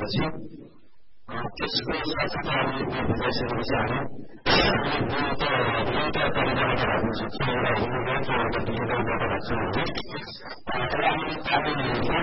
भएपछि त्यसको साथसाथै बुझाइसकेपछि हामी दुईटा तरिकाबाट राख्न सक्छौँ एउटा हिँडेर एउटा डिजिटलबाट राख्छौँ भने र हामीले